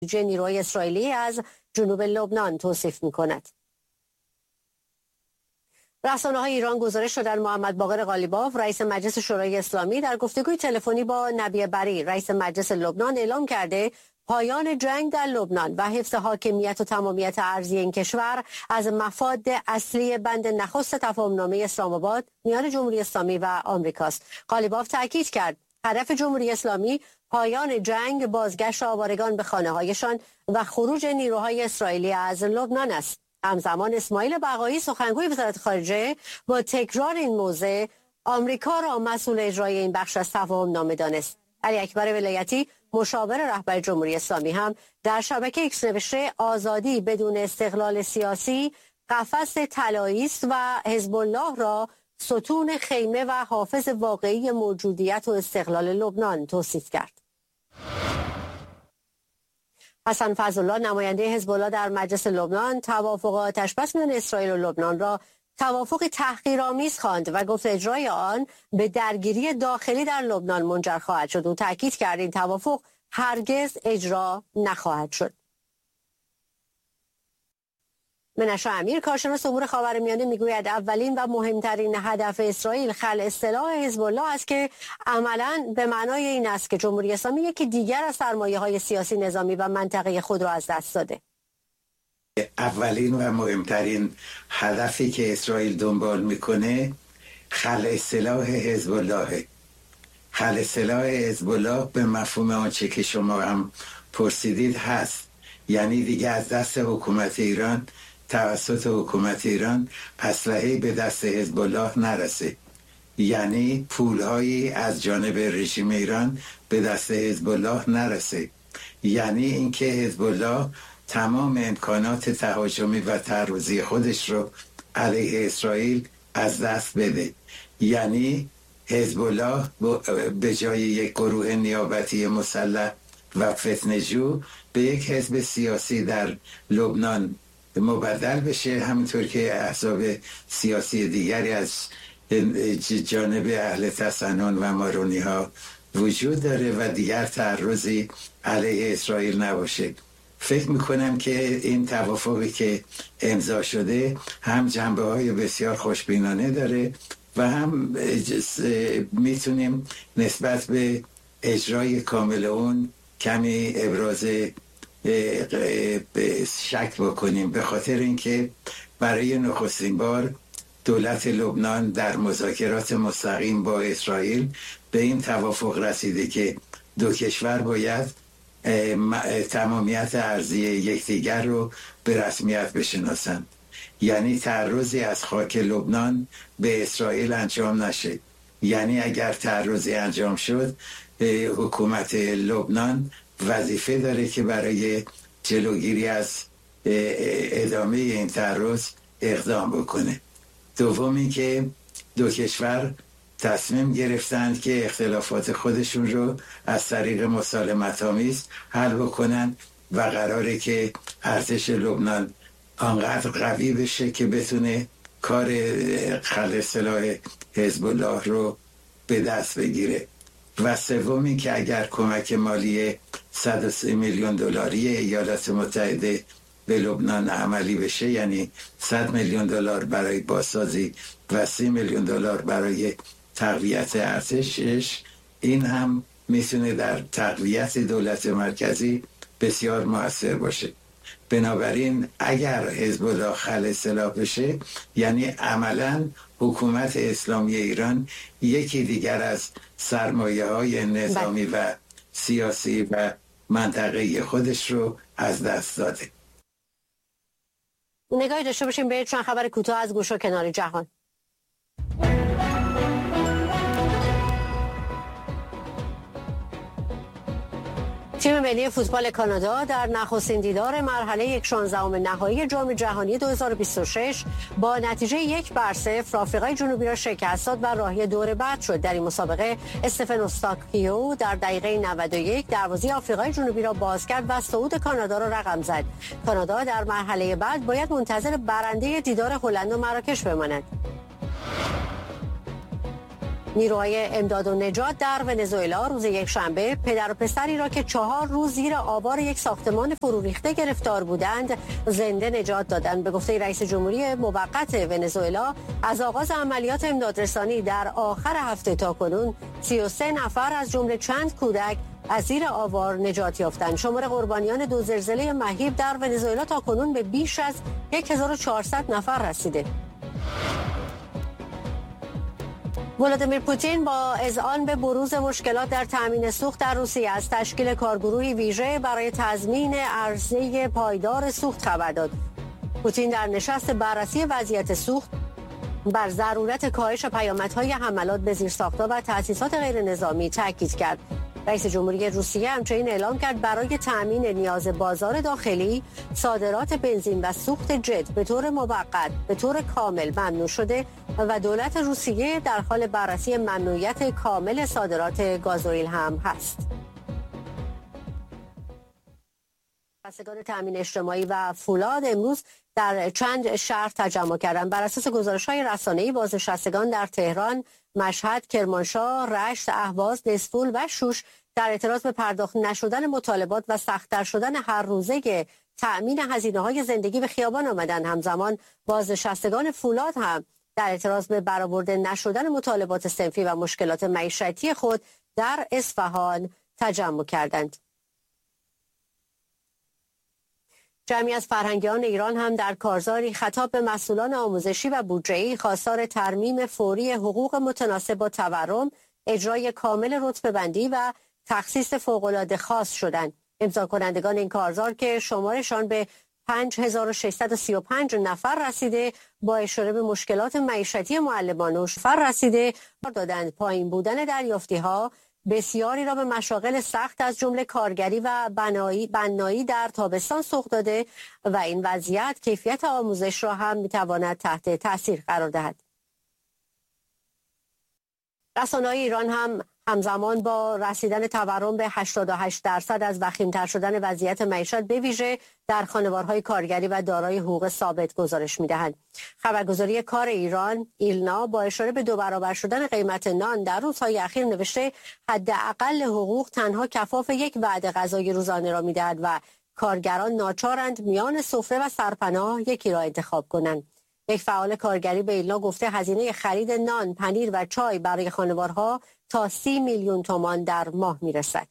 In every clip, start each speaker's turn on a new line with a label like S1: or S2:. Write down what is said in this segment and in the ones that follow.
S1: نیروهای اسرائیلی از جنوب لبنان توصیف می‌کند. رسانه‌های ایران گزارش دادند محمد باقر قالیباف رئیس مجلس شورای اسلامی در گفتگوی تلفنی با نبی بری رئیس مجلس لبنان اعلام کرده پایان جنگ در لبنان و حفظ حاکمیت و تمامیت ارضی این کشور از مفاد اصلی بند نخست تفاهم‌نامه اسلام آباد میان جمهوری اسلامی و آمریکاست. قالیباف تاکید کرد هدف جمهوری اسلامی پایان جنگ، بازگشت آوارگان به خانه‌هایشان و خروج نیروهای اسرائیلی از لبنان است. همزمان اسماعیل بقایی سخنگوی وزارت خارجه با تکرار این موضع آمریکا را مسئول اجرای این بخش از تفاهم‌نامه دانست. علی اکبر ولایتی مشاور رهبر جمهوری اسلامی هم در شبکه ایکس نوشته آزادی بدون استقلال سیاسی قفس طلایی است و حزب الله را ستون خیمه و حافظ واقعی موجودیت و استقلال لبنان توصیف کرد. حسن فضلالله نماینده حزب الله در مجلس لبنان توافق آتش‌بس میان اسرائیل و لبنان را توافق تحقیرآمیز خواند و گفت اجرای آن به درگیری داخلی در لبنان منجر خواهد شد. او تاکید کرد این توافق هرگز اجرا نخواهد شد. منشا امیر کارشناس امور خاورمیانه میگوید اولین و مهمترین هدف اسرائیل خلع سلاح حزب الله است که عملاً به معنای این است که جمهوری اسلامی یکی دیگر از سرمایه‌های سیاسی، نظامی و منطقه‌ای خود را از دست داده.
S2: اولین و مهمترین هدفی که اسرائیل دنبال میکنه خلع سلاح حزب الله. خلع سلاح حزب الله به مفهوم آنچه که شما هم پرسیدید هست، یعنی دیگه از دست حکومت ایران، توسط حکومت ایران اسلحه به دست حزب الله نرسه، یعنی پولهایی از جانب رژیم ایران به دست حزب الله نرسه، یعنی اینکه حزب الله تمام امکانات تهاجمی و تعرضی خودش رو علیه اسرائیل از دست بده، یعنی حزب الله به جای یک گروه نیابتی مسلح و فتنه‌جو به یک حزب سیاسی در لبنان مبدل بشه، همینطور که احزاب سیاسی دیگری از جانب اهل تسنن و مارونی ها وجود داره و دیگر تعرضی علیه اسرائیل نباشه. فکر میکنم که این توافقی که امضا شده هم جنبه های بسیار خوشبینانه داره و هم میتونیم نسبت به اجرای کامل اون کمی ابراز شک بکنیم، به خاطر اینکه برای نخستین بار دولت لبنان در مذاکرات مستقیم با اسرائیل به این توافق رسیده که دو کشور باید تمامیت ارضی یکدیگر رو به رسمیت بشناسند، یعنی تعرضی از خاک لبنان به اسرائیل انجام نشه. یعنی اگر تعرضی انجام شد حکومت لبنان وظیفه داره که برای جلوگیری از ادامه این تعرض اقدام بکنه. دومی که دو کشور تصمیم گرفتند که اختلافات خودشون رو از طریق مسالمت‌آمیز حل بکنن و قراره که ارتش لبنان آنقدر قوی بشه که بتونه کار خلع سلاح حزب الله رو به دست بگیره. و سومی که اگر کمک مالی 130 میلیون دلاری ایالات متحده به لبنان عملی بشه، یعنی 100 میلیون دلار برای بازسازی و 30 میلیون دلار برای تقویت ارتشش، این هم میتونه در تقویت دولت مرکزی بسیار موثر باشه. بنابراین اگر حزب الله خلع سلاح بشه، یعنی عملاً حکومت اسلامی ایران یکی دیگر از سرمایه‌های نظامی و سیاسی و منطقه‌ای خودش رو از دست داده.
S1: نگاهی داشته باشیم به چند خبر کوتاه از گوش و کنار جهان. تیم ملی فوتبال کانادا در نخستین دیدار مرحله 16ام نهایی جام جهانی 2026 با نتیجه 1-0 آفریقای جنوبی را شکست داد و راهی دور بعد شد. در این مسابقه استفن اوستاکیو در دقیقه 91 دروازه آفریقای جنوبی را باز کرد و صعود کانادا را رقم زد. کانادا در مرحله بعد باید منتظر برنده دیدار هلند و مراکش بماند. نیروهای امداد و نجات در ونزوئلا روز یکشنبه پدر و پسری را که 4 روز زیر آوار یک ساختمان فرو ریخته گرفتار بودند زنده نجات دادند. به گفته رئیس جمهوری موقت ونزوئلا از آغاز عملیات امدادرسانی در آخر هفته تا کنون 33 نفر از جمله چند کودک از زیر آوار نجات یافتند. شمار قربانیان 2 زلزله مهیب در ونزوئلا تا کنون به بیش از 1400 نفر رسیده. ولادیمیر پوتین با اذعان به بروز مشکلات در تامین سوخت در روسیه از تشکیل کارگروهی ویژه برای تضمین عرضه پایدار سوخت خبر داد. پوتین در نشست بررسی وضعیت سوخت بر ضرورت کاهش پیامدهای حملات به زیرساخت‌ها و تأسیسات غیرنظامی تاکید کرد. رئیس جمهوری روسیه همچنین اعلام کرد برای تأمین نیاز بازار داخلی صادرات بنزین و سوخت جت به طور موقت به طور کامل ممنوع شده و دولت روسیه در حال بررسی ممنوعیت کامل صادرات گازوئیل هم هست. بستگان تامین اجتماعی و فولاد امروز در چند شهر تجمع کردند. بر اساس گزارش‌های رسانه‌ای بازنشستگان در تهران، مشهد، کرمانشاه، رشت، اهواز، دسفول و شوش در اعتراض به پرداخت نشدن مطالبات و سخت‌تر شدن هر روزه تأمین هزینه‌های زندگی به خیابان آمدند. همزمان بازنشستگان فولاد هم در اعتراض به برآورده نشدن مطالبات صنفی و مشکلات معیشتی خود در اصفهان تجمع کردند. جمعی از فرهنگیان ایران هم در کارزاری خطاب به مسئولان آموزشی و بودجه‌ای خواستار ترمیم فوری حقوق متناسب با تورم، اجرای کامل رتبه‌بندی و تخصیص فوق‌العاده خاص شدند. امضا کنندگان این کارزار که شمارشان به 5635 نفر رسیده با اشاره به مشکلات معیشتی معلمان و شفر رسیده دادند. پایین بودن دریافتی‌ها بسیاری را به مشاغل سخت از جمله کارگری و بنایی در تابستان سوق داده و این وضعیت کیفیت آموزش را هم میتواند تحت تاثیر قرار دهد. رسانه‌های ایران هم همزمان با رسیدن تورم به 88% از وخیم‌تر شدن وضعیت معیشت به ویژه در خانوارهای کارگری و دارای حقوق ثابت گزارش می‌دهند. خبرگزاری کار ایران ایلنا با اشاره به 2 برابر شدن قیمت نان در روزهای اخیر نوشته حداقل حقوق تنها کفاف یک وعده غذای روزانه را می‌دهد و کارگران ناچارند میان سفره و سرپناه یکی را انتخاب کنند. یک فعال کارگری به ایلنا گفته هزینه خرید نان، پنیر و چای برای خانوارها تا 30 میلیون تومان در ماه میرسد.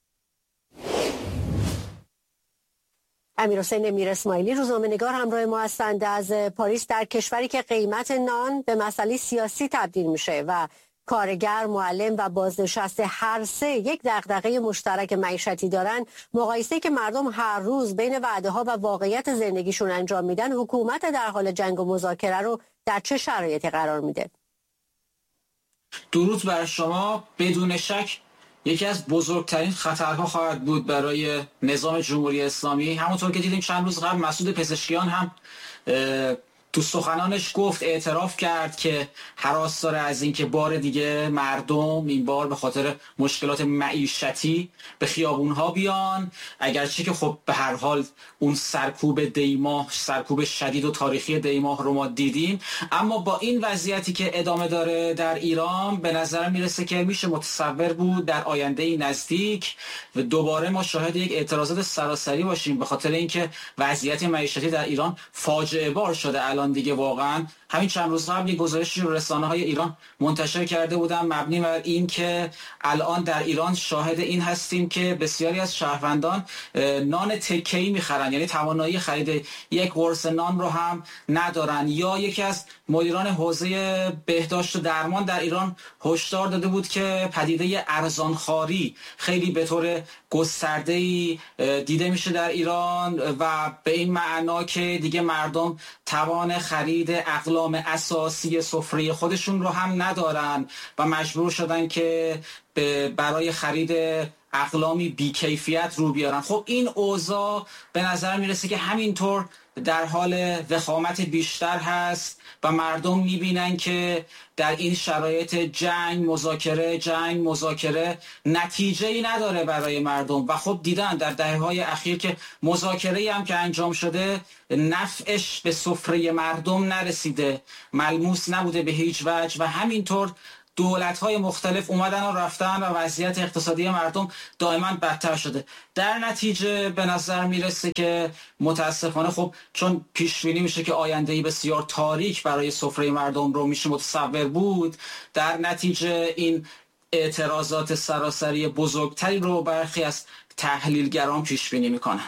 S1: امیرحسین امیر اسماعیلی روزنامه‌نگار همراه ما هستند از پاریس. در کشوری که قیمت نان به مسئله سیاسی تبدیل میشه و کارگر، معلم و بازنشسته هر سه یک دغدغه مشترک معیشتی دارن، مقایسه‌ای که مردم هر روز بین وعده‌ها و واقعیت زندگیشون انجام میدن، حکومت در حال جنگ و مذاکره رو در چه شرایطی قرار میده؟
S3: درود بر شما. بدون شک یکی از بزرگترین خطرها خواهد بود برای نظام جمهوری اسلامی. همونطور که دیدیم چند روز قبل مسعود پزشکیان هم تو سخنانش گفت، اعتراف کرد که هراس داره از این که بار دیگه مردم این بار به خاطر مشکلات معیشتی به خیابونها بیان، اگرچه که خب به هر حال اون سرکوب دیماه، سرکوب شدید و تاریخی دیماه رو ما دیدیم. اما با این وضعیتی که ادامه داره در ایران به نظر میرسه که میشه متصور بود در آینده نزدیک و دوباره ما شاهد یک اعتراضات سراسری باشیم، به خاطر اینکه وضعیت معیشتی در ایران فاجعه بار شده. الان دیگه واقعا همین چند روز قبل یک گزارشی رو رسانه‌های ایران منتشر کرده بودن مبنی بر این که الان در ایران شاهد این هستیم که بسیاری از شهروندان نان تکه‌ای می‌خرن، یعنی توانایی خرید یک قرص نان رو هم ندارن. یا یکی از مدیران حوزه بهداشت و درمان در ایران هشدار داده بود که پدیده ارزانخواری خیلی به طور گسترده‌ای دیده میشه در ایران و به این معنا که دیگه مردم توان خرید اقلام اساسی سفره خودشون رو هم ندارن و مجبور شدن که برای خرید اقلامی بیکیفیت رو بیارن. خب این اوضاع به نظر میرسه که همینطور در حال وخامت بیشتر هست و مردم میبینن که در این شرایط جنگ مذاکره نتیجه‌ای نداره برای مردم و خب دیدن در دهه‌های اخیر که مذاکره‌ای هم که انجام شده نفعش به سفره مردم نرسیده، ملموس نبوده به هیچ وجه و همینطور دولت‌های مختلف اومدن و رفتن و وضعیت اقتصادی مردم دائما بدتر شده. در نتیجه به نظر میرسه که متاسفانه خب چون پیش بینی میشه که آینده‌ای بسیار تاریک برای سفره مردم رو میشه متصور بود، در نتیجه این اعتراضات سراسری بزرگتری رو برخی از تحلیلگران پیش بینی میکنن.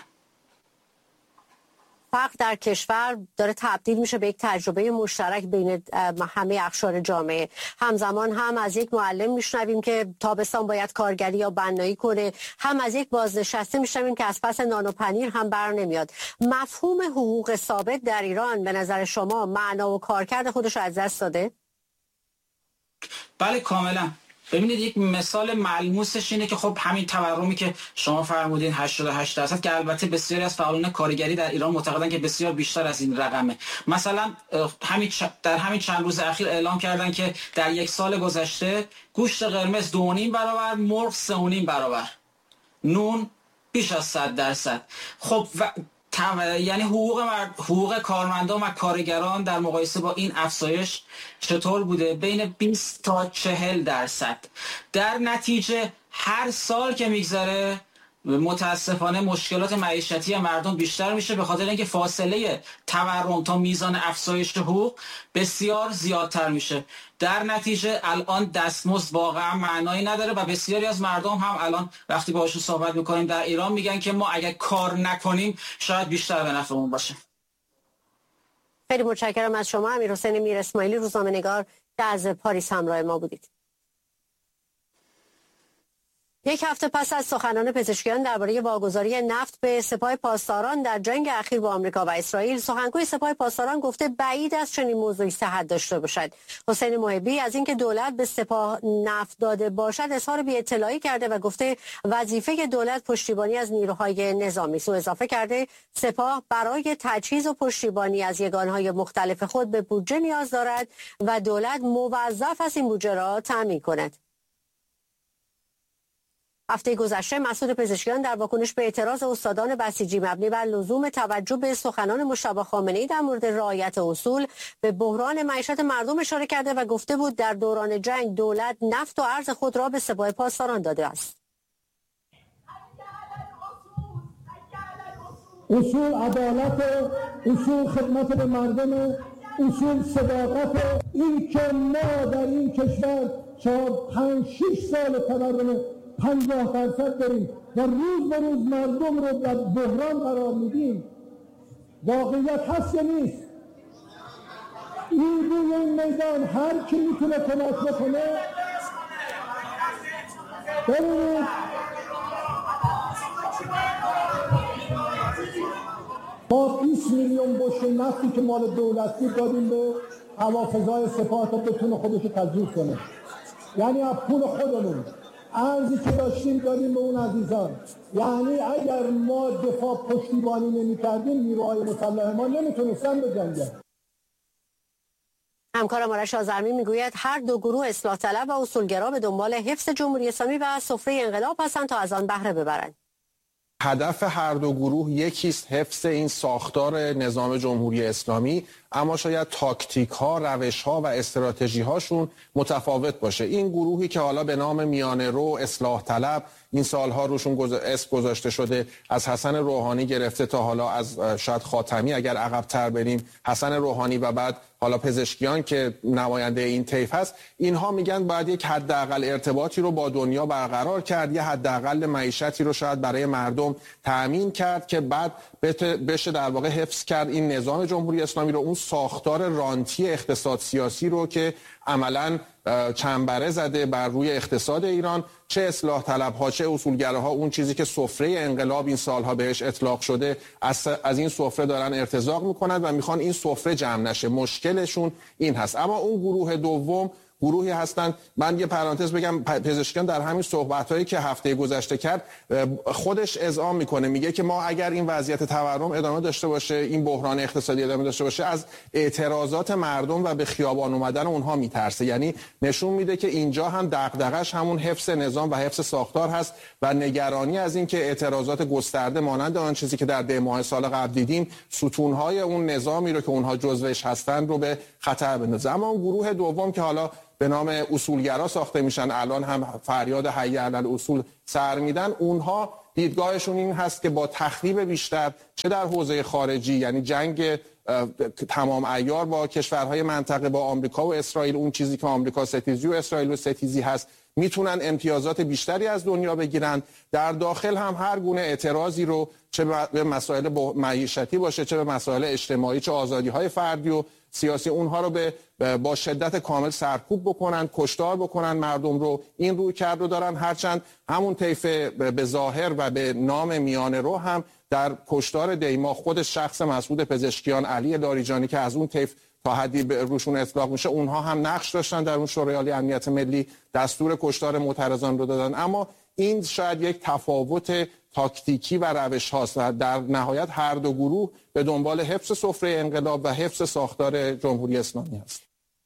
S1: فقر در کشور داره تبدیل میشه به یک تجربه مشترک بین همه اقشار جامعه. همزمان هم از یک معلم میشنویم که تابستان باید کارگری یا بنایی کنه، هم از یک بازنشسته میشنویم که از پس نان و پنیر هم بر نمیاد. مفهوم حقوق ثابت در ایران به نظر شما معنا و کارکرد خودش رو از دست داده؟
S3: بله کاملا. ببینید یک مثال ملموسش اینه که خب همین تورمی که شما فرمودین 88% که البته بسیاری از فعالان کارگری در ایران معتقدن که بسیار بیشتر از این رقمه. مثلا در همین چند روز اخیر اعلام کردن که در یک سال گذشته گوشت قرمز 2.5 برابر، مرغ 3.5 برابر، نون بیش از 100%. خب یعنی حقوق کارمندان و کارگران در مقایسه با این افزایش چطور بوده؟ بین 20 تا 40%. در نتیجه هر سال که میگذره متاسفانه مشکلات معیشتی مردم بیشتر میشه، به خاطر اینکه فاصله تورم تا میزان افزایش حقوق بسیار زیادتر میشه. در نتیجه الان دستمزد واقعا معنایی نداره و بسیاری از مردم هم الان وقتی باهاشون صحبت میکنیم در ایران میگن که ما اگر کار نکنیم شاید بیشتر به نفعمون باشه.
S1: خیلی متشکرم از شما امیرحسین میر اسماعیلی، روزنامه‌نگار که از پاریس همراه ما بودید. یک هفته پس از سخنان پزشکیان درباره واگذاری نفت به سپاه پاسداران در جنگ اخیر با آمریکا و اسرائیل، سخنگوی سپاه پاسداران گفته بعید است چنین موضوعی صحت داشته باشد. حسین محبی از اینکه دولت به سپاه نفت داده باشد اظهار بی‌اطلاعی کرده و گفته وظیفه دولت پشتیبانی از نیروهای نظامی است. اضافه کرده سپاه برای تجهیز و پشتیبانی از یگانهای مختلف خود به بودجه نیاز دارد و دولت موظف است این بودجه را تامین کند. هفته گذشته مسعود پزشکیان در واکنش به اعتراض استادان بسیجی مبنی بر لزوم توجه به سخنان مجتبی خامنه‌ای در مورد رعایت اصول به بحران معیشت مردم اشاره کرده و گفته بود در دوران جنگ دولت نفت و ارز خود را به سپاه پاسداران داده است.
S4: اصول عدالت، اصول خدمت به مردم، اصول صداقت. این که ما در این کشور 5-6 سال تورم 50% داریم و روز به روز مردم رو در بحران قرار میدیم، واقعیت هست یا نیست؟ این روی این میدان هر کی میتونه کمک بکنه. ببینید ما 20 میلیون بشکه نفتی که مال دولتی دادیم به هوافضای سپاه تا بتونه خودش رو تجهیز کنه، یعنی از پول خودمون ارزی که داشتیم دادیم به اون عزیزان. یعنی اگر ما دفاع پشتیبانی نمی کردیم نیروهای مسلح ما نمیتونستن بجنگن.
S1: همکارم آرش آذرمی میگوید هر دو گروه اصلاح طلب و اصولگرا به دنبال حفظ جمهوری اسلامی و سفره انقلاب هستند تا از آن بهره ببرند.
S5: هدف هر دو گروه یکیست، حفظ این ساختار نظام جمهوری اسلامی، اما شاید تاکتیک ها، روش ها و استراتژی هاشون متفاوت باشه. این گروهی که حالا به نام میانه رو، اصلاح طلب، این سالها روشون اسم گذاشته شده، از حسن روحانی گرفته تا حالا از شاید خاتمی اگر عقب‌تر بریم، حسن روحانی و بعد حالا پزشکیان که نماینده این طیف هست، اینها میگن باید یک حداقل ارتباطی رو با دنیا برقرار کرد، یه حداقل معیشتی رو شاید برای مردم تأمین کرد که بعد بشه در واقع حفظ کرد این نظام جمهوری اسلامی رو، اون ساختار رانتی اقتصاد سیاسی رو که عملاً چنبره زده بر روی اقتصاد ایران. چه اصلاح طلب ها چه اصولگراها اون چیزی که سفره انقلاب این سالها بهش اطلاق شده از این سفره دارن ارتزاق میکنند و میخوان این سفره جمع نشه. مشکلشون این هست. اما اون گروه دوم گروهی هستند، من یه پرانتز بگم، پزشکیان در همین صحبت‌هایی که هفته گذشته کرد خودش اذعان میکنه، میگه که ما اگر این وضعیت تورم ادامه داشته باشه، این بحران اقتصادی ادامه داشته باشه، از اعتراضات مردم و به خیابان اومدن اونها میترسه. یعنی نشون میده که اینجا هم دغدغش همون حفظ نظام و حفظ ساختار هست و نگرانی از این که اعتراضات گسترده مانند آن چیزی که در دی ماه سال قبل دیدیم ستونهای اون نظامی رو که اونها جزوش هستن رو به خطر بندازه. اما اون گروه دوم که حالا به نام اصولگرا ساخته میشن، الان هم فریاد حی علی الاصول سر میدن، اونها دیدگاهشون این هست که با تخریب بیشتر چه در حوزه خارجی، یعنی جنگ تمام عیار با کشورهای منطقه، با آمریکا و اسرائیل، اون چیزی که آمریکا ستیزی و اسرائیل و ستیزی هست، میتونن امتیازات بیشتری از دنیا بگیرن. در داخل هم هر گونه اعتراضی رو، چه به مسائل معیشتی باشه، چه به مسائل اجتماعی، چه آزادی‌های فردی و سیاسی، اونها رو با شدت کامل سرکوب بکنن، کشتار بکنن مردم رو. این رویکرد رو دارن، هرچند همون طیف به ظاهر و به نام میانه رو هم در کشتار دیما خود شخص مسعود پزشکیان، علی لاریجانی که از اون طیف تا حدی روشون اطلاق میشه، اونها هم نقش داشتن در اون شورای عالی امنیت ملی، دستور کشتار معترضان رو دادن. اما این شاید یک تفاوت تاکتیکی و روش هاست و در نهایت هر دو گروه به دنبال حفظ سفره انقلاب و حفظ ساختار جمهوری اسلامی است.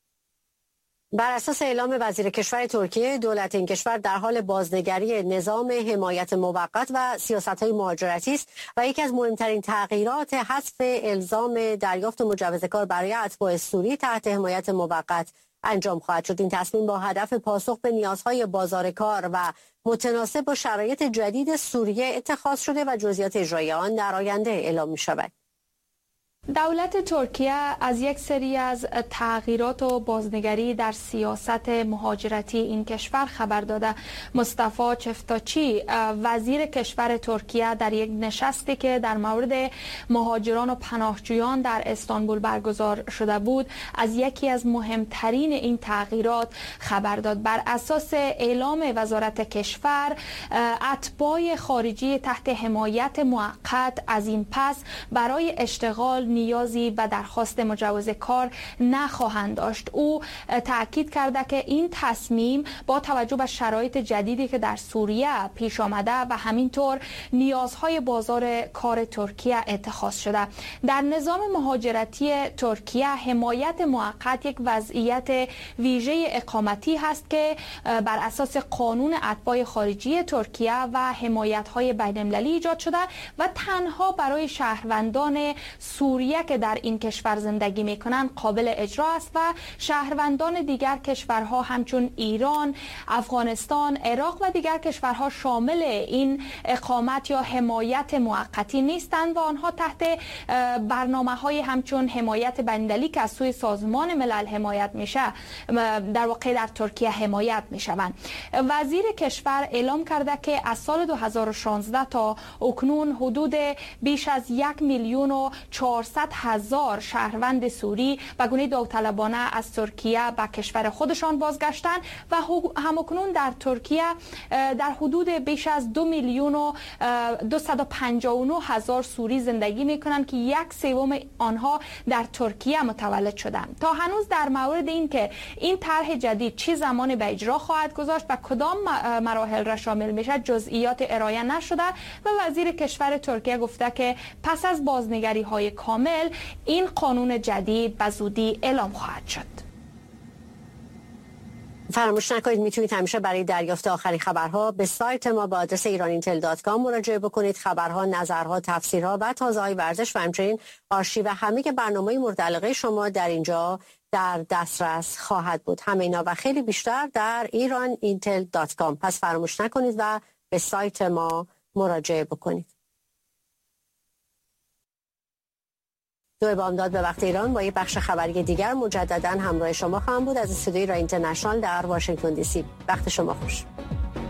S1: بر اساس اعلام وزیر کشور ترکیه، دولت این کشور در حال بازنگری نظام حمایت موقت و سیاست‌های مهاجرتی است و یکی از مهمترین تغییرات حذف الزام دریافت مجوز کار برای اتباع سوری تحت حمایت موقت انجام خواهد شد. این تصمیم با هدف پاسخ به نیازهای بازار کار و متناسب با شرایط جدید سوریه اتخاذ شده و جزئیات اجرای آن در آینده اعلام می‌شود.
S6: دولت ترکیه از یک سری از تغییرات و بازنگری در سیاست مهاجرتی این کشور خبر داده. مصطفی چفتاچی وزیر کشور ترکیه در یک نشستی که در مورد مهاجران و پناهجویان در استانبول برگزار شده بود از یکی از مهمترین این تغییرات خبر داد. بر اساس اعلام وزارت کشور، اتباع خارجی تحت حمایت موقت از این پس برای اشتغال نیازی و درخواست مجوز کار نخواهند داشت. او تاکید کرده که این تصمیم با توجه به شرایط جدیدی که در سوریه پیش آمده و همینطور نیازهای بازار کار ترکیه اتخاذ شده. در نظام مهاجرتی ترکیه حمایت موقت یک وضعیت ویژه اقامتی هست که بر اساس قانون اتباع خارجی ترکیه و حمایت‌های بین‌المللی ایجاد شده و تنها برای شهروندان سوریه که در این کشور زندگی میکنند قابل اجرا است و شهروندان دیگر کشورها همچون ایران، افغانستان، عراق و دیگر کشورها شامل این اقامت یا حمایت موقتی نیستند و آنها تحت برنامه‌های همچون حمایت بین‌المللی که از سوی سازمان ملل حمایت میشه در واقع در ترکیه حمایت میشوند. وزیر کشور اعلام کرده که از سال 2016 تا اکنون حدود بیش از 1,400,000 شهروند سوری و گونه داوطلبانه از ترکیه به کشور خودشان بازگشتند و همکنون در ترکیه در حدود بیش از 2,259,000 سوری زندگی میکنند که 1/3 آنها در ترکیه متولد شدند. تا هنوز در مورد این که این طرح جدید چه زمان به اجرا خواهد گذاشت و کدام مراحل را شامل میشه جزئیات ارائه نشده و وزیر کشور ترکیه گفته که پس از بازنگری های کامل این قانون جدید به زودی اعلام خواهد شد.
S1: فراموش نکنید میتونید همیشه برای دریافت آخرین خبرها به سایت ما با آدرس ایراnintel.com مراجعه بکنید. خبرها، نظرها، تفسیرها و تازه‌های ورزش و همچنین آرشیو همه برنامه‌های مورد علاقه شما در اینجا در دسترس خواهد بود. همه اینا و خیلی بیشتر در ایراnintel.com. پس فراموش نکنید و به سایت ما مراجعه بکنید. دو بامداد به وقت ایران با یک بخش خبری دیگر مجددا همراه شما خواهم بود از استودیوی ایران اینترنشنال در واشنگتن دی سی. وقت شما خوش.